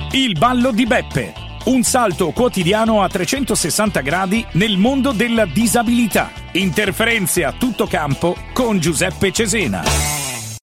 Il ballo di Beppe. Un salto quotidiano a 360 gradi nel mondo della disabilità. Interferenze a tutto campo con Giuseppe Cesena.